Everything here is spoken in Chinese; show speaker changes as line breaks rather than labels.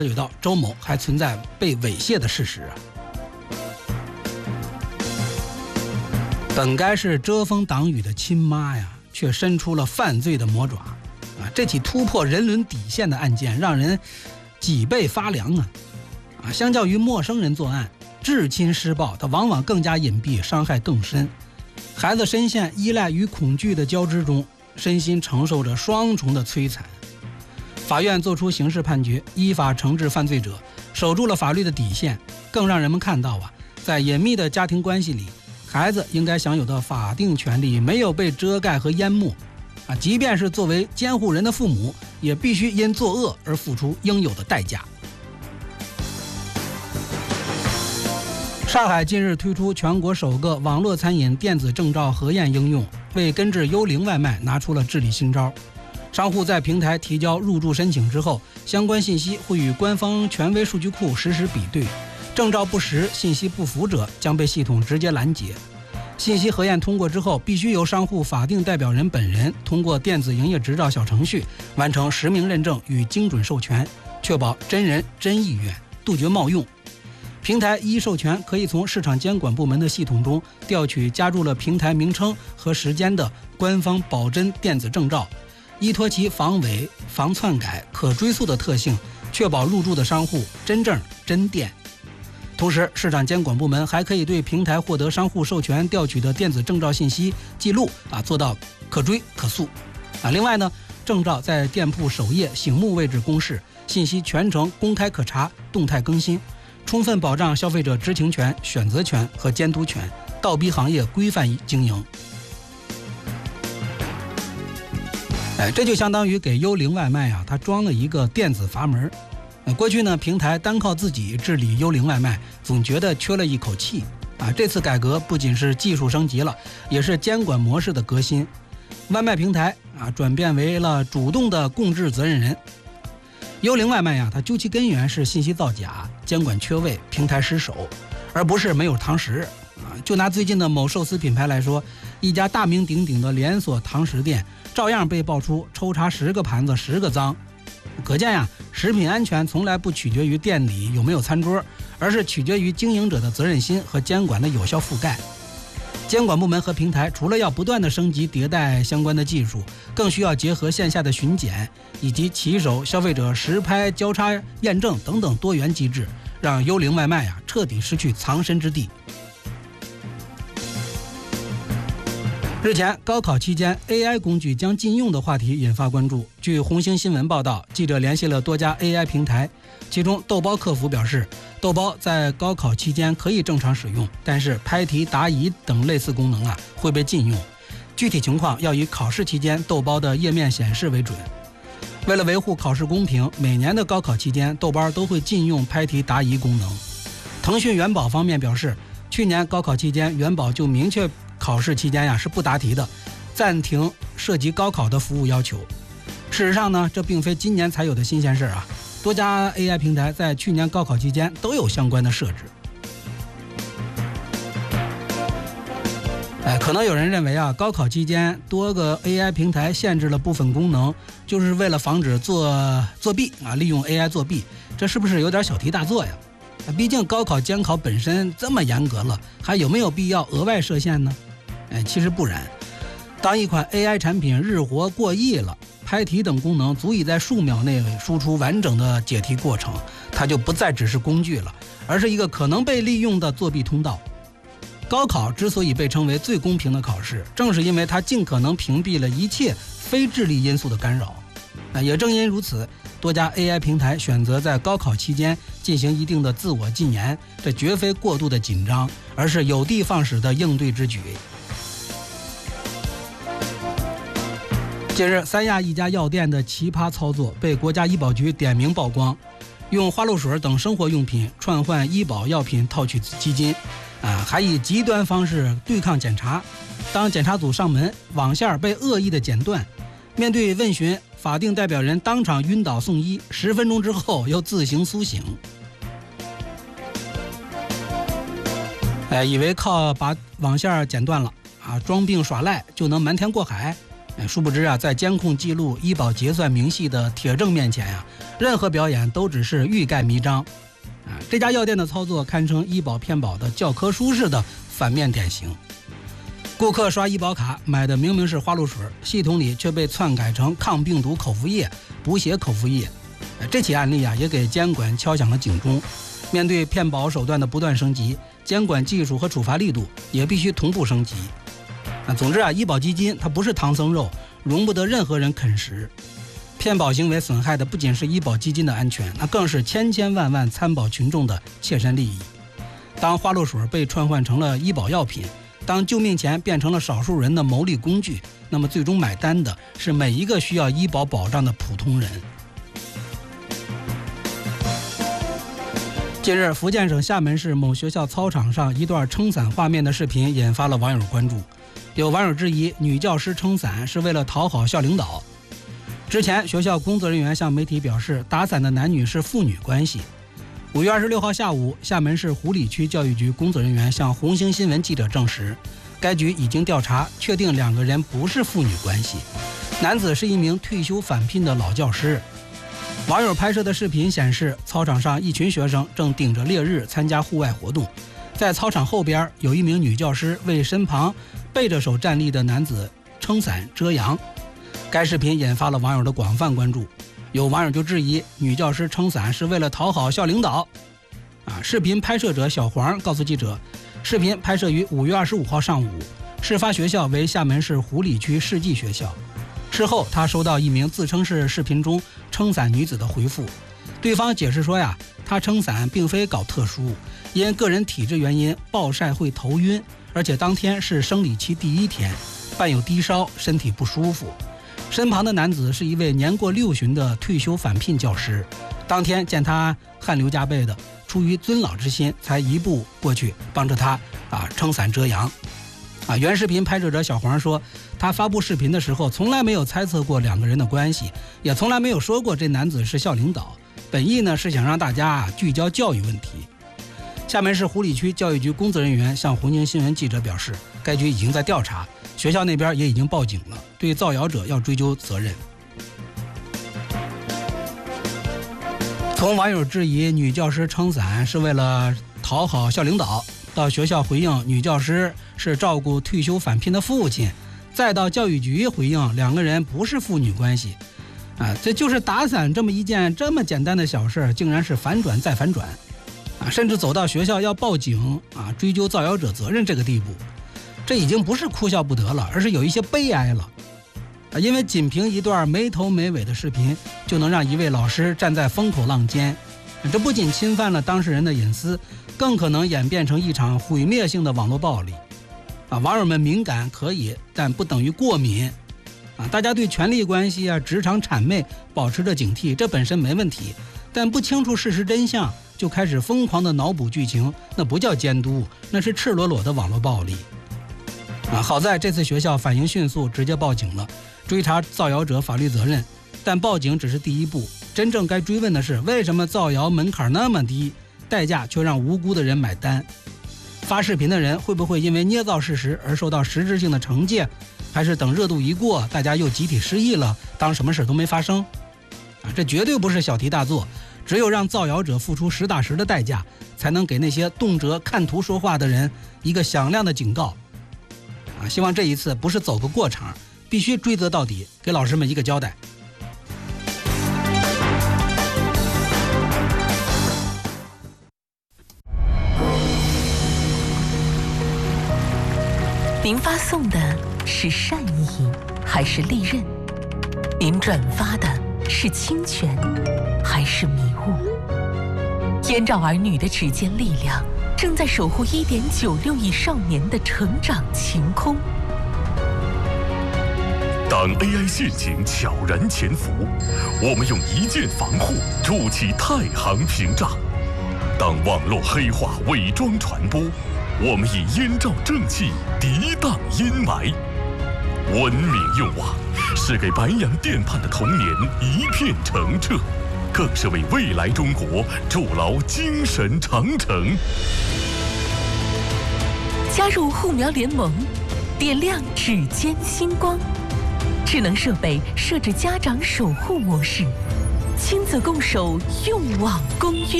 觉到周某还存在被猥亵的事实。本该是遮风挡雨的亲妈呀，却伸出了犯罪的魔爪啊！这起突破人伦底线的案件，让人脊背发凉啊！相较于陌生人作案，至亲施暴，它往往更加隐蔽，伤害更深。孩子深陷依赖与恐惧的交织中，身心承受着双重的摧残。法院作出刑事判决，依法惩治犯罪者，守住了法律的底线，更让人们看到在隐秘的家庭关系里，孩子应该享有的法定权利没有被遮盖和淹没即便是作为监护人的父母，也必须因作恶而付出应有的代价。上海近日推出全国首个网络餐饮电子证照核验应用，为根治幽灵外卖拿出了治理新招。商户在平台提交入驻申请之后，相关信息会与官方权威数据库实时比对，证照不实、信息不符者将被系统直接拦截。信息核验通过之后，必须由商户法定代表人本人通过电子营业执照小程序完成实名认证与精准授权，确保真人真意愿，杜绝冒用。平台一授权可以从市场监管部门的系统中调取加入了平台名称和时间的官方保真电子证照，依托其防伪、防篡改、可追溯的特性，确保入驻的商户真正真店。同时，市场监管部门还可以对平台获得商户授权调取的电子证照信息记录做到可追可溯另外呢，证照在店铺首页醒目位置公示，信息全程公开可查，动态更新，充分保障消费者知情权、选择权和监督权，倒逼行业规范经营。这就相当于给幽灵外卖它装了一个电子阀门。过去呢，平台单靠自己治理幽灵外卖，总觉得缺了一口气这次改革不仅是技术升级了，也是监管模式的革新。外卖平台转变为了主动的共治责任人。幽灵外卖它究其根源是信息造假、监管缺位、平台失守，而不是没有堂食就拿最近的某寿司品牌来说，一家大名鼎鼎的连锁堂食店照样被爆出抽查10个盘子10个脏。可见食品安全从来不取决于店里有没有餐桌，而是取决于经营者的责任心和监管的有效覆盖。监管部门和平台除了要不断的升级迭代相关的技术，更需要结合线下的巡检以及骑手、消费者实拍交叉验证等等多元机制，让幽灵外卖彻底失去藏身之地。日前，高考期间 AI 工具将禁用的话题引发关注。据红星新闻报道，记者联系了多家 AI 平台，其中豆包客服表示，豆包在高考期间可以正常使用，但是拍题答疑等类似功能会被禁用。具体情况要以考试期间豆包的页面显示为准。为了维护考试公平，每年的高考期间豆包都会禁用拍题答疑功能。腾讯元宝方面表示，去年高考期间元宝就明确考试期间是不答题的，暂停涉及高考的服务要求。事实上呢，这并非今年才有的新鲜事多家 AI 平台在去年高考期间都有相关的设置。可能有人认为高考期间多个 AI 平台限制了部分功能，就是为了防止作弊利用 AI 作弊，这是不是有点小题大做呀？毕竟高考监考本身这么严格了，还有没有必要额外设限呢？其实不然。当一款 AI 产品日活过亿了，拍题等功能足以在数秒内输出完整的解题过程，它就不再只是工具了，而是一个可能被利用的作弊通道。高考之所以被称为最公平的考试，正是因为它尽可能屏蔽了一切非智力因素的干扰。也正因如此，多家 AI 平台选择在高考期间进行一定的自我禁言，这绝非过度的紧张，而是有的放矢的应对之举。近日，三亚一家药店的奇葩操作被国家医保局点名曝光，用花露水等生活用品串换医保药品套取基金，还以极端方式对抗检查。当检查组上门，网线被恶意的剪断，面对问询，法定代表人当场晕倒送医，10分钟之后又自行苏醒。以为靠把网线剪断了装病耍赖就能瞒天过海， 殊不知啊，在监控记录、医保结算明细的铁证面前呀，任何表演都只是欲盖弥彰。这家药店的操作堪称医保骗保的教科书式的反面典型。顾客刷医保卡买的明明是花露水，系统里却被篡改成抗病毒口服液、补血口服液。这起案例啊，也给监管敲响了警钟。面对骗保手段的不断升级，监管技术和处罚力度也必须同步升级。总之啊，医保基金它不是唐僧肉，容不得任何人啃食。骗保行为损害的不仅是医保基金的安全，那更是千千万万参保群众的切身利益。当花露水被串换成了医保药品，当救命钱变成了少数人的牟利工具，那么最终买单的是每一个需要医保保障的普通人。近日，福建省厦门市某学校操场上一段撑伞画面的视频引发了网友关注。有网友质疑女教师撑伞是为了讨好校领导。之前，学校工作人员向媒体表示，打伞的男女是父女关系。5月26号下午，厦门市湖里区教育局工作人员向红星新闻记者证实，该局已经调查确定两个人不是父女关系。男子是一名退休返聘的老教师。网友拍摄的视频显示，操场上一群学生正顶着烈日参加户外活动，在操场后边有一名女教师为身旁背着手站立的男子撑伞遮阳。该视频引发了网友的广泛关注，有网友就质疑女教师撑伞是为了讨好校领导。视频拍摄者小黄告诉记者，视频拍摄于5月25号上午，事发学校为厦门市湖里区世纪学校。事后，他收到一名自称是视频中撑伞女子的回复，对方解释说呀，她撑伞并非搞特殊，因个人体质原因暴晒会头晕，而且当天是生理期第1天，伴有低烧，身体不舒服。身旁的男子是一位年过60的退休返聘教师，当天见他汗流浃背的，出于尊老之心，才一步过去帮着他撑伞遮阳。原视频拍摄者小黄说，他发布视频的时候从来没有猜测过两个人的关系，也从来没有说过这男子是校领导，本意呢是想让大家聚焦教育问题。厦门市湖里区教育局工作人员向红星新闻记者表示，该局已经在调查，学校那边也已经报警了，对造谣者要追究责任。从网友质疑女教师撑伞是为了讨好校领导，到学校回应女教师是照顾退休返聘的父亲，再到教育局回应两个人不是父女关系，这就是打伞这么一件这么简单的小事，竟然是反转再反转，甚至走到学校要报警追究造谣者责任这个地步，这已经不是哭笑不得了，而是有一些悲哀了。因为仅凭一段没头没尾的视频，就能让一位老师站在风口浪尖，这不仅侵犯了当事人的隐私，更可能演变成一场毁灭性的网络暴力。网友们敏感可以，但不等于过敏。大家对权力关系职场谄媚保持着警惕，这本身没问题，但不清楚事实真相就开始疯狂的脑补剧情，那不叫监督，那是赤裸裸的网络暴力。好在这次学校反应迅速，直接报警了，追查造谣者法律责任。但报警只是第一步，真正该追问的是，为什么造谣门槛那么低，代价却让无辜的人买单？发视频的人会不会因为捏造事实而受到实质性的惩戒，还是等热度一过，大家又集体失忆了，当什么事都没发生？这绝对不是小题大做，只有让造谣者付出实打实的代价，才能给那些动辄看图说话的人一个响亮的警告。希望这一次不是走个过场，必须追责到底，给老师们一个交代。
您发送的是善意还是利刃？您转发的是侵权还是迷雾？燕赵儿女的指尖力量正在守护1.96亿少年的成长晴空。
当 AI 陷阱悄然潜伏，我们用一键防护筑起太行屏障；当网络黑化伪装传播，我们以燕赵正气涤荡阴霾。文明用网是给白洋淀畔的童年一片澄澈，更是为未来中国筑牢精神长城。
加入护苗联盟，点亮指尖星光， 智能设备设置家长守护模式，亲子共守用网公约。